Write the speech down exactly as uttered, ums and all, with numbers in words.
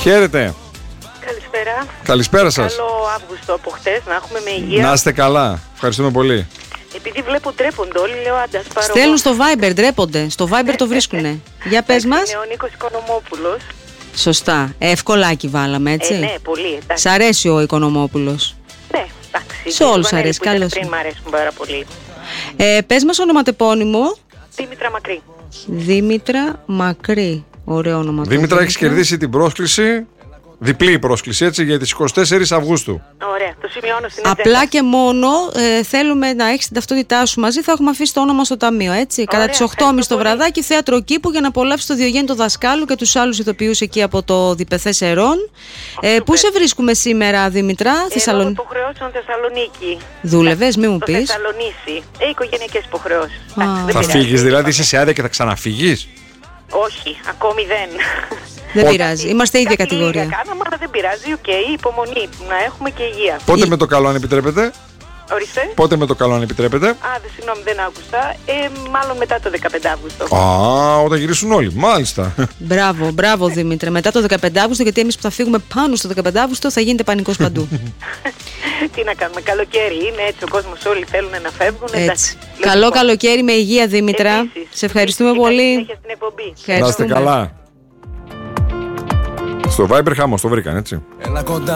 Χαίρετε. Καλησπέρα. Καλησπέρα σας. Καλό Αύγουστο από χτες, να έχουμε με υγεία. Να είστε καλά. Ευχαριστούμε πολύ. Επειδή βλέπω τρέπονται όλοι, λέω άντα σπάρω. Στέλνουν στο Viber, ντρέπονται. Στο Viber το βρίσκουνε. Για πες μας. Είναι ο Νίκος Οικονομόπουλος. Σωστά. Ευκολάκι βάλαμε, έτσι. Ε, ναι, πολύ, εντάξει. Σ' αρέσει ο Οικονομόπουλος? Ναι, εντάξει. Σε όλους αρέσει, καλώς. Πριν μου αρέσουν πάρα πολύ. Ε, πες μας ονοματεπώνυμο. Δήμητρα Μακρύ. Δήμητρα Μακρύ. Ωραίο όνομα. Δήμητρα, έχεις κερδίσει την πρόσκληση. Διπλή πρόσκληση, έτσι, για τις εικοστή τέταρτη Αυγούστου. Ωραία, το σημειώνω στην Απλά ατζέντα. και μόνο ε, θέλουμε να έχεις την ταυτότητά σου μαζί. Θα έχουμε αφήσει το όνομα στο ταμείο, έτσι. Ωραία, Κατά τις οκτώ και μισή το πολύ. βραδάκι, θέατρο Κήπου, για να απολαύσεις το Διογέννη το Δασκάλου και τους άλλους ηθοποιούς εκεί από το Διπεθές Ερών. Ε, πού σε βρίσκουμε σήμερα, Δήμητρα? Εγώ Θεσσαλονίκη. υποχρεώσεων Θεσσαλονίκη. Δούλευες, μη μου Το πεις. Θεσσαλονίσι. Ε, οικογενειακές υποχρεώσεις. Α. Εντάξει, δεν Θα πειράζει. φύγεις, δηλαδή είσαι σε άδεια και θα ξαναφύγεις? Όχι, ακόμη δεν. Δεν πειράζει. Είμαστε ίδια Κάτι κατηγορία. λίγα κάναμε, αλλά δεν πειράζει. Οκ, υπομονή. Να έχουμε και υγεία. Πότε Η- με το καλό, αν επιτρέπετε? Ορίστε. Πότε με το καλό, αν επιτρέπετε? Α, δε, συγγνώμη, δεν άκουσα. Ε, μάλλον μετά το δεκαπέντε Αύγουστο. Α, όταν γυρίσουν όλοι. Μάλιστα. Μπράβο, μπράβο Δήμητρε. Μετά το δεκαπέντε Αύγουστο, γιατί εμείς που θα φύγουμε πάνω στο δεκαπέντε Αύγουστο θα γίνεται πανικός παντού. Τι να κάνουμε, καλοκαίρι είναι έτσι, ο κόσμος όλοι θέλουν να φεύγουν. Έτσι. εντάξει. Καλό Λογικό. καλοκαίρι με υγεία, Δήμητρα. Επίσης. Σε ευχαριστούμε Καλή πολύ. συνέχεια στην εκπομπή. Να είστε Ευχαριστούμε. καλά. Στο Viber χάμος, το βρήκαν, έτσι. Έλα κοντά.